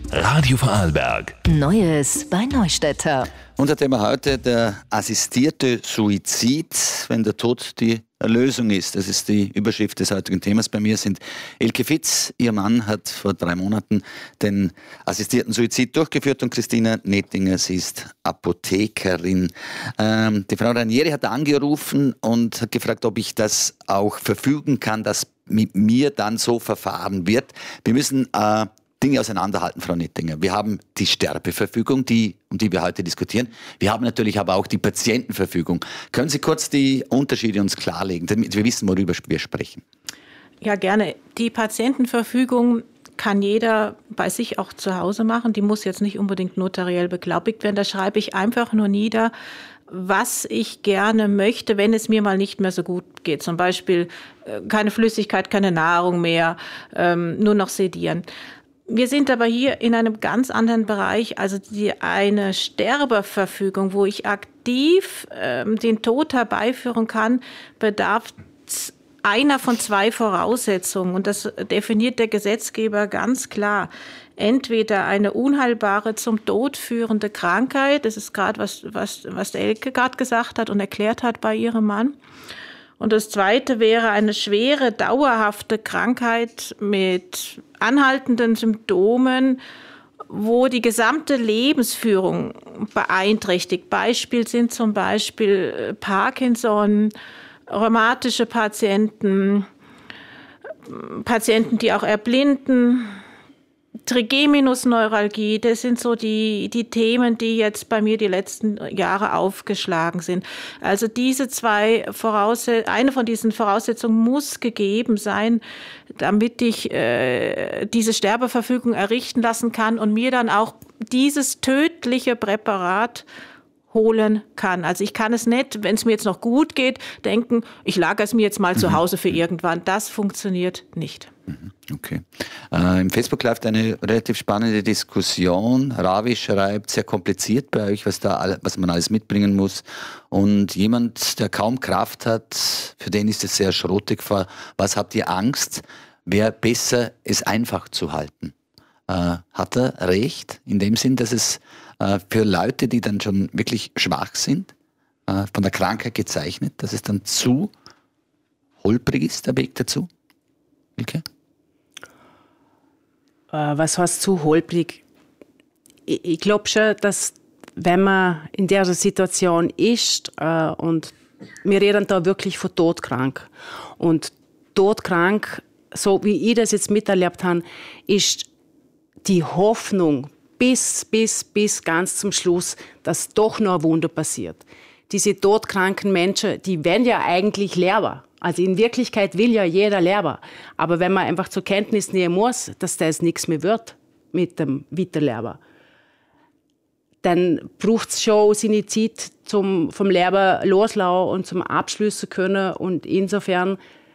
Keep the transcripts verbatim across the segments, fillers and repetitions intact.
Radio Vorarlberg. Neues bei Neustädter. Unser Thema heute der assistierte Suizid, wenn der Tod die Erlösung ist. Das ist die Überschrift des heutigen Themas. Bei mir sind Elke Fitz, ihr Mann hat vor drei Monaten den assistierten Suizid durchgeführt, und Christina Nettinger, sie ist Apothekerin. Ähm, die Frau Ranieri hat angerufen und hat gefragt, ob ich das auch verfügen kann, dass mit mir dann so verfahren wird. Wir müssen äh, Dinge auseinanderhalten, Frau Nettinger. Wir haben die Sterbeverfügung, die, um die wir heute diskutieren. Wir haben natürlich aber auch die Patientenverfügung. Können Sie kurz die Unterschiede uns klarlegen, damit wir wissen, worüber wir sprechen? Ja, gerne. Die Patientenverfügung kann jeder bei sich auch zu Hause machen. Die muss jetzt nicht unbedingt notariell beglaubigt werden. Da schreibe ich einfach nur nieder, was ich gerne möchte, wenn es mir mal nicht mehr so gut geht. Zum Beispiel äh, keine Flüssigkeit, keine Nahrung mehr, ähm, nur noch sedieren. Wir sind aber hier in einem ganz anderen Bereich, also die, eine Sterbeverfügung, wo ich aktiv ähm, den Tod herbeiführen kann, bedarf einer von zwei Voraussetzungen. Und das definiert der Gesetzgeber ganz klar. Entweder eine unheilbare, zum Tod führende Krankheit, das ist gerade was, was, was Elke gerade gesagt hat und erklärt hat bei ihrem Mann. Und das Zweite wäre eine schwere, dauerhafte Krankheit mit anhaltenden Symptomen, wo die gesamte Lebensführung beeinträchtigt. Beispiel sind zum Beispiel Parkinson, rheumatische Patienten, Patienten, die auch erblinden, Trigeminusneuralgie, das sind so die, die Themen, die jetzt bei mir die letzten Jahre aufgeschlagen sind. Also diese zwei Voraussetzungen, eine von diesen Voraussetzungen muss gegeben sein, damit ich äh, diese Sterbeverfügung errichten lassen kann und mir dann auch dieses tödliche Präparat holen kann. Also ich kann es nicht, wenn es mir jetzt noch gut geht, denken, ich lagere es mir jetzt mal mhm. zu Hause für irgendwann. Das funktioniert nicht. Okay. Äh, Im Facebook läuft eine relativ spannende Diskussion. Ravi schreibt, sehr kompliziert bei euch, was, da alle, was man alles mitbringen muss. Und jemand, der kaum Kraft hat, für den ist es sehr schrottig. Vor was habt ihr Angst? Wäre besser, es einfach zu halten. Äh, hat er recht? In dem Sinn, dass es äh, für Leute, die dann schon wirklich schwach sind, äh, von der Krankheit gezeichnet, dass es dann zu holprig ist, der Weg dazu? Okay. Was heißt zu holprig? Ich, ich glaube schon, dass wenn man in der Situation ist äh, und wir reden da wirklich von todkrank. Und todkrank, so wie ich das jetzt miterlebt habe, ist die Hoffnung bis, bis, bis ganz zum Schluss, dass doch noch ein Wunder passiert. Diese todkranken Menschen, die werden ja eigentlich leben. Also in Wirklichkeit will ja jeder leben. Aber wenn man einfach zur Kenntnis nehmen muss, dass das nichts mehr wird mit dem Weiterleben, dann braucht es schon seine Zeit zum vom Leben loslassen und zum Abschließen können. Und insofern,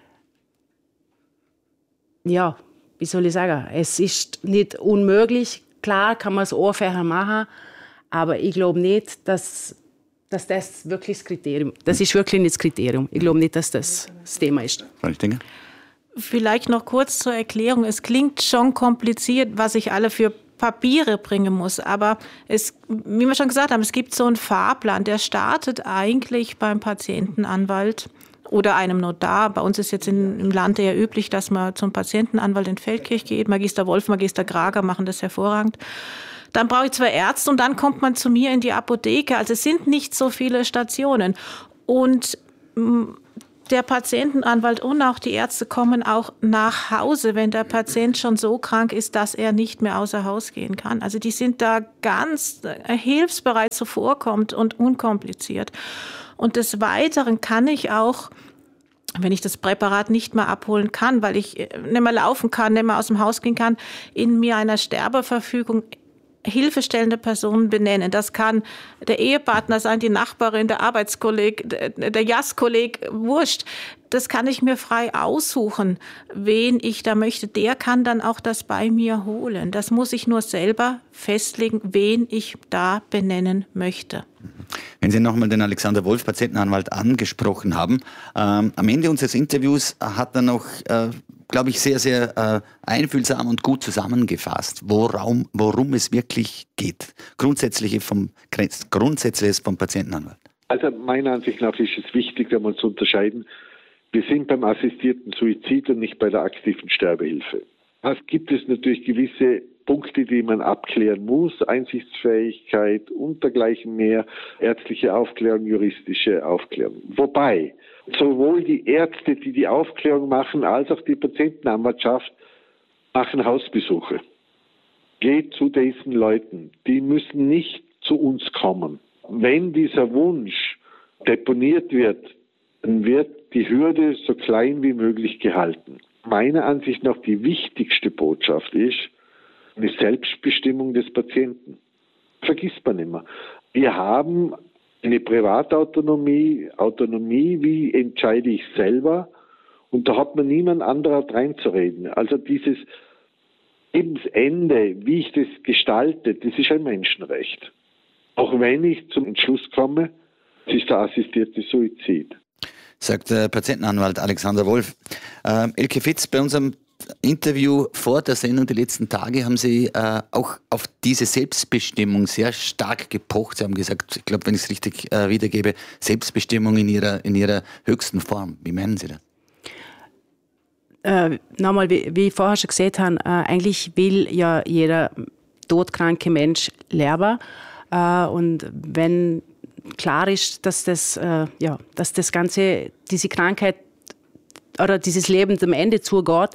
ja, wie soll ich sagen, es ist nicht unmöglich. Klar kann man es einfacher machen, aber ich glaube nicht, dass dass das wirklich das Kriterium, das ist wirklich nicht das Kriterium. Ich glaube nicht, dass das das Thema ist. Vielleicht noch kurz zur Erklärung. Es klingt schon kompliziert, was ich alle für Papiere bringen muss. Aber es, wie wir schon gesagt haben, es gibt so einen Fahrplan, der startet eigentlich beim Patientenanwalt oder einem Notar. Bei uns ist jetzt in, im Land eher üblich, dass man zum Patientenanwalt in Feldkirch geht. Magister Wolf, Magister Grager machen das hervorragend. Dann brauche ich zwei Ärzte und dann kommt man zu mir in die Apotheke. Also es sind nicht so viele Stationen. Und der Patientenanwalt und auch die Ärzte kommen auch nach Hause, wenn der Patient schon so krank ist, dass er nicht mehr außer Haus gehen kann. Also die sind da ganz hilfsbereit, zuvorkommt und unkompliziert. Und des Weiteren kann ich auch, wenn ich das Präparat nicht mehr abholen kann, weil ich nicht mehr laufen kann, nicht mehr aus dem Haus gehen kann, in mir einer Sterbeverfügung hilfestellende Personen benennen. Das kann der Ehepartner sein, die Nachbarin, der Arbeitskolleg, der, der Jazzkolleg, wurscht. Das kann ich mir frei aussuchen, wen ich da möchte. Der kann dann auch das bei mir holen. Das muss ich nur selber festlegen, wen ich da benennen möchte. Wenn Sie nochmal den Alexander Wolf, Patientenanwalt, angesprochen haben, ähm, am Ende unseres Interviews hat er noch äh, glaube ich, sehr, sehr äh, einfühlsam und gut zusammengefasst, worum, worum es wirklich geht. Grundsätzlich vom, Grundsätzliches vom Patientenanwalt. Also meiner Ansicht nach ist es wichtig, einmal zu unterscheiden, wir sind beim assistierten Suizid und nicht bei der aktiven Sterbehilfe. Es gibt es natürlich gewisse Punkte, die man abklären muss, Einsichtsfähigkeit und dergleichen mehr, ärztliche Aufklärung, juristische Aufklärung. Wobei sowohl die Ärzte, die die Aufklärung machen, als auch die Patientenanwaltschaft machen Hausbesuche. Geht zu diesen Leuten. Die müssen nicht zu uns kommen. Wenn dieser Wunsch deponiert wird, dann wird die Hürde so klein wie möglich gehalten. Meiner Ansicht nach die wichtigste Botschaft ist eine Selbstbestimmung des Patienten. Vergisst man immer. Wir haben eine Privatautonomie, Autonomie, wie entscheide ich selber, und da hat man niemand anderer reinzureden. Also dieses Lebensende, wie ich das gestalte, das ist ein Menschenrecht. Auch wenn ich zum Entschluss komme, es ist der assistierte Suizid. Sagt der Patientenanwalt Alexander Wolf. Äh, Elke Fitz, bei unserem Interview vor der Sendung die letzten Tage haben Sie äh, auch auf diese Selbstbestimmung sehr stark gepocht. Sie haben gesagt, ich glaube, wenn ich es richtig äh, wiedergebe, Selbstbestimmung in ihrer, in ihrer höchsten Form. Wie meinen Sie das? Äh, nochmal, wie, wie ich vorher schon gesagt habe, äh, eigentlich will ja jeder todkranke Mensch leben. Äh, und wenn klar ist, dass das, äh, ja, dass das Ganze, diese Krankheit oder dieses Leben dem Ende zugeht,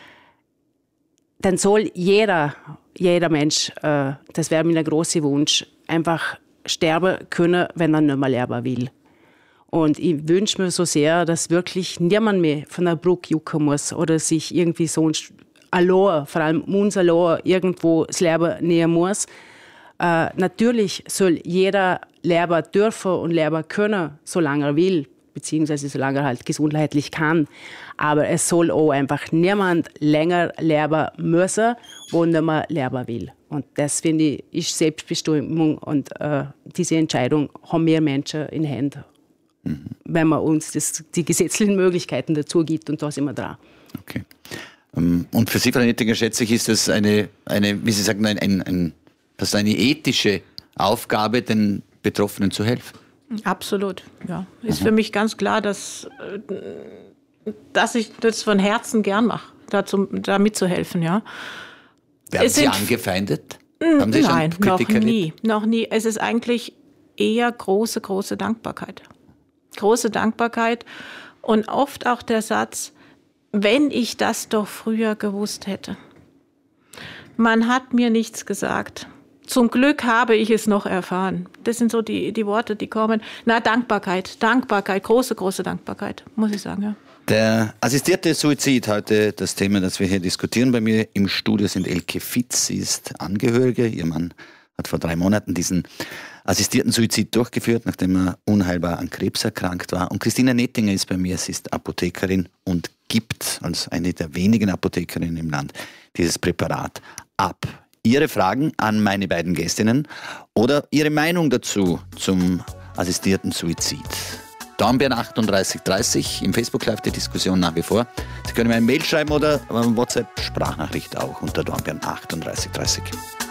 dann soll jeder, jeder Mensch, äh, das wäre mir ein großer Wunsch, einfach sterben können, wenn er nicht mehr leben will. Und ich wünsche mir so sehr, dass wirklich niemand mehr von der Brücke jucken muss oder sich irgendwie so allein, vor allem uns allein, irgendwo das Leben nehmen muss. Äh, natürlich soll jeder leben dürfen und leben können, solange er will, beziehungsweise solange er halt gesundheitlich kann. Aber es soll auch einfach niemand länger leben müssen, wo nicht mehr leben will. Und das, finde ich, ist Selbstbestimmung, und äh, diese Entscheidung haben wir Menschen in Händen, mhm. wenn man uns das, die gesetzlichen Möglichkeiten dazu gibt, und da sind wir dran. Okay. Und für Sie, Frau Nettinger, schätze ich, ist das eine, eine wie Sie sagen, ein, ein, ein, das ist eine ethische Aufgabe, den Betroffenen zu helfen? Absolut, ja. Ist mhm. für mich ganz klar, dass, dass ich das von Herzen gern mache, dazu, da mitzuhelfen, ja. Werden es Sie sind, angefeindet? Haben Sie nein, schon noch Kritiker nie, erlebt? noch nie. Es ist eigentlich eher große, große Dankbarkeit. Große Dankbarkeit und oft auch der Satz, wenn ich das doch früher gewusst hätte. Man hat mir nichts gesagt. Zum Glück habe ich es noch erfahren. Das sind so die, die Worte, die kommen. Na, Dankbarkeit, Dankbarkeit, große, große Dankbarkeit, muss ich sagen, ja. Der assistierte Suizid, heute das Thema, das wir hier diskutieren. Bei mir im Studio sind Elke Fitz, sie ist Angehörige. Ihr Mann hat vor drei Monaten diesen assistierten Suizid durchgeführt, nachdem er unheilbar an Krebs erkrankt war. Und Christina Nettinger ist bei mir, sie ist Apothekerin und gibt als eine der wenigen Apothekerinnen im Land dieses Präparat ab. Ihre Fragen an meine beiden Gästinnen oder Ihre Meinung dazu zum assistierten Suizid. Dornbirn achtunddreißig dreißig, im Facebook Live die Diskussion nach wie vor. Sie können mir eine Mail schreiben oder WhatsApp-Sprachnachricht auch unter Dornbirn achtunddreißig dreißig.